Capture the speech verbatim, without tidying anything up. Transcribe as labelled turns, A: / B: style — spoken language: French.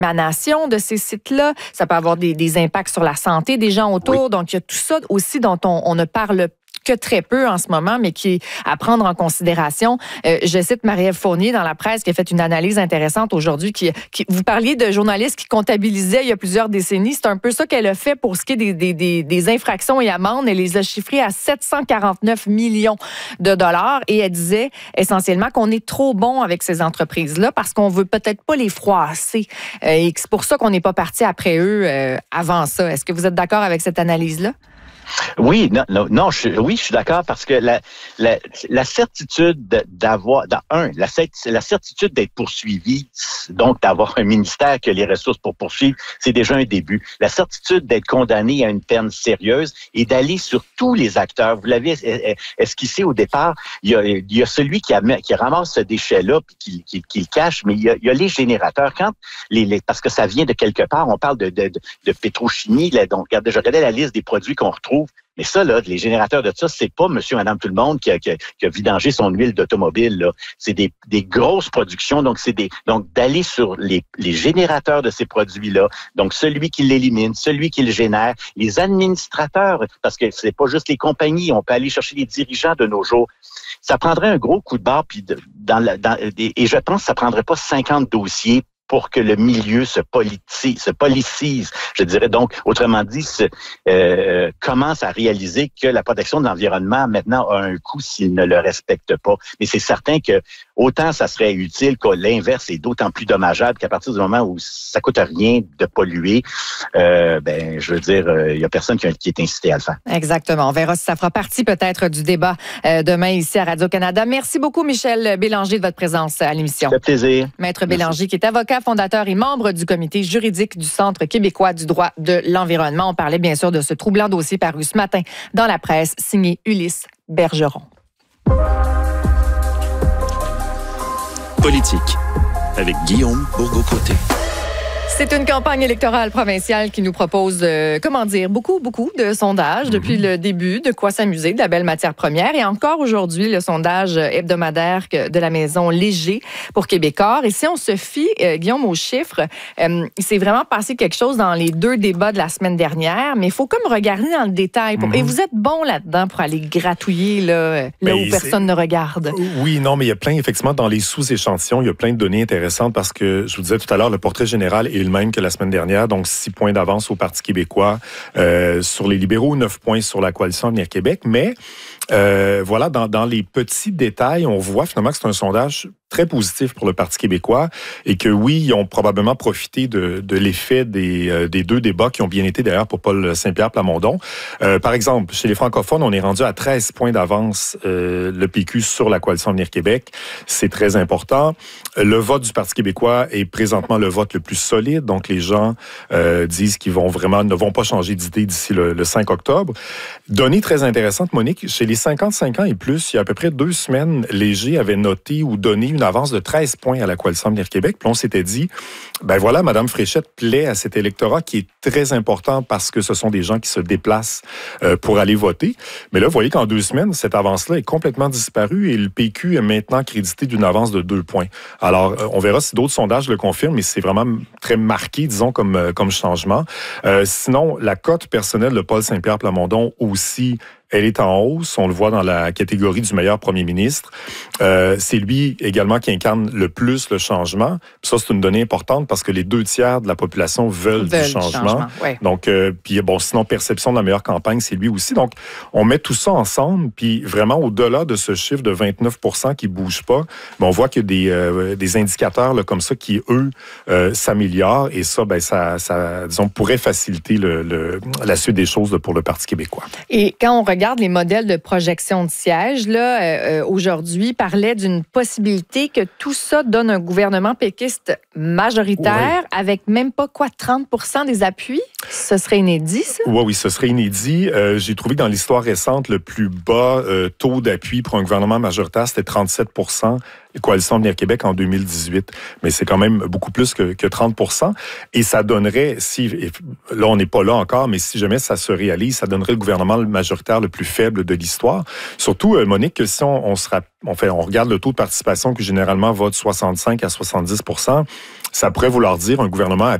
A: l'émanation de ces sites-là. Ça peut avoir des, des impacts sur la santé des gens autour. Oui. Donc, il y a tout ça aussi dont on, on ne parle que très peu en ce moment, mais qui est à prendre en considération. Euh, je cite Marie-Ève Fournier dans la presse qui a fait une analyse intéressante aujourd'hui. Qui, qui, vous parliez de journalistes qui comptabilisaient il y a plusieurs décennies. C'est un peu ça qu'elle a fait pour ce qui est des, des, des, des infractions et amendes. Elle les a chiffrées à sept cent quarante-neuf millions de dollars et elle disait essentiellement qu'on est trop bon avec ces entreprises-là parce qu'on veut peut-être pas les froisser. Euh, et c'est pour ça qu'on n'est pas parti après eux euh, avant ça. Est-ce que vous êtes d'accord avec cette analyse-là?
B: Oui, non, non, non je, oui, je suis d'accord parce que la, la, la certitude d'avoir, dans, un, la, la certitude d'être poursuivi, donc d'avoir un ministère qui a les ressources pour poursuivre, c'est déjà un début. La certitude d'être condamné à une peine sérieuse et d'aller sur tous les acteurs. Vous l'avez esquissé au départ. Il y a, il y a celui qui, a, qui ramasse ce déchet-là puis qui, qui, qui le cache, mais il y a, il y a les générateurs. Quand les, les, parce que ça vient de quelque part, on parle de, de, de, de pétrochimie. Là, donc, je regardais la liste des produits qu'on retrouve. Mais ça, là, les générateurs de ça, c'est pas monsieur, madame, tout le monde qui a, qui a, qui a vidangé son huile d'automobile, là. C'est des, des grosses productions. Donc, c'est des, donc, d'aller sur les, les générateurs de ces produits-là. Donc, celui qui l'élimine, celui qui le génère, les administrateurs, parce que c'est pas juste les compagnies. On peut aller chercher les dirigeants de nos jours. Ça prendrait un gros coup de barre, puis de, dans la, dans, et je pense que ça prendrait pas cinquante dossiers pour que le milieu se politique, se policise, je dirais. Donc, autrement dit, se, euh, commence à réaliser que la protection de l'environnement, maintenant, a un coût s'il ne le respecte pas. Mais c'est certain que autant ça serait utile que l'inverse est d'autant plus dommageable qu'à partir du moment où ça coûte rien de polluer, euh, ben, je veux dire, il euh, y a personne qui, qui est incité à le faire.
A: Exactement. On verra si ça fera partie peut-être du débat euh, demain ici à Radio-Canada. Merci beaucoup, Michel Bélanger, de votre présence à l'émission.
B: Ça fait plaisir.
A: Maître Merci. Bélanger, qui est avocat, fondateur et membre du comité juridique du Centre québécois du droit de l'environnement. On parlait bien sûr de ce troublant dossier paru ce matin dans la presse, signé Ulysse Bergeron.
C: Politique, avec Guillaume Bourgault-Côté.
A: C'est une campagne électorale provinciale qui nous propose, euh, comment dire, beaucoup, beaucoup de sondages mm-hmm. depuis le début, de quoi s'amuser, de la belle matière première. Et encore aujourd'hui, le sondage hebdomadaire de la maison Léger pour Québécois. Et si on se fie, euh, Guillaume, aux chiffres, euh, il s'est vraiment passé quelque chose dans les deux débats de la semaine dernière, mais il faut comme regarder dans le détail. Pour... Mm-hmm. Et vous êtes bon là-dedans pour aller gratouiller là, là où personne ne regarde.
D: Oui, non, mais il y a plein, effectivement, dans les sous-échantillons, il y a plein de données intéressantes parce que, je vous disais tout à l'heure, le portrait général est le même que la semaine dernière, donc six points d'avance au Parti québécois euh, sur les libéraux, neuf points sur la Coalition Avenir Québec. Mais euh, voilà, dans, dans les petits détails, on voit finalement que c'est un sondage très positif pour le Parti québécois et que oui, ils ont probablement profité de, de l'effet des, euh, des deux débats qui ont bien été d'ailleurs pour Paul Saint-Pierre Plamondon. Euh, par exemple, chez les francophones, on est rendu à treize points d'avance euh, le P Q sur la Coalition Avenir Québec. C'est très important. Le vote du Parti québécois est présentement le vote le plus solide, donc les gens euh, disent qu'ils vont vraiment ne vont pas changer d'idée d'ici le, le cinq octobre. Donnée très intéressante, Monique, chez les cinquante-cinq ans et plus, il y a à peu près deux semaines, Léger avait noté ou donné une avance de treize points à la Coalition Avenir Québec. Puis on s'était dit, ben voilà, Mme Fréchette plaît à cet électorat qui est très important parce que ce sont des gens qui se déplacent euh, pour aller voter. Mais là, vous voyez qu'en deux semaines, cette avance-là est complètement disparue et le P Q est maintenant crédité d'une avance de deux points. Alors, euh, on verra si d'autres sondages le confirment, mais c'est vraiment très marqué, disons, comme, euh, comme changement. Euh, sinon, la cote personnelle de Paul Saint-Pierre Plamondon aussi, elle est en hausse. On le voit dans la catégorie du meilleur premier ministre. Euh, c'est lui également qui incarne le plus le changement. Puis ça, c'est une donnée importante parce que les deux tiers de la population veulent, veulent du changement. changement ouais. Donc, euh, puis bon, sinon, perception de la meilleure campagne, c'est lui aussi. Donc, on met tout ça ensemble. Puis vraiment, au-delà de ce chiffre de vingt-neuf pour cent qui bouge pas, ben, on voit qu'il y a des, euh, des indicateurs là, comme ça qui, eux, euh, s'améliorent. Et ça, ben, ça, ça, disons, pourrait faciliter le, le, la suite des choses là, pour le Parti québécois.
A: Et quand on regarde les modèles de projection de sièges, là, euh, aujourd'hui, parlait d'une possibilité que tout ça donne un gouvernement péquiste majoritaire, oui. avec même pas, quoi, trente pour cent des appuis? Ce serait inédit, ça?
D: Oui, oui, ce serait inédit. Euh, j'ai trouvé que dans l'histoire récente, le plus bas euh, taux d'appui pour un gouvernement majoritaire, c'était trente-sept pour cent. Coalition Avenir Québec en deux mille dix-huit. Mais c'est quand même beaucoup plus que, que trente pour cent. Et ça donnerait, si là, on n'est pas là encore, mais si jamais ça se réalise, ça donnerait le gouvernement majoritaire le plus faible de l'histoire. Surtout, Monique, que si on, on se rappelle, on, fait, on regarde le taux de participation qui généralement va de soixante-cinq à soixante-dix pour cent. Ça pourrait vouloir dire un gouvernement à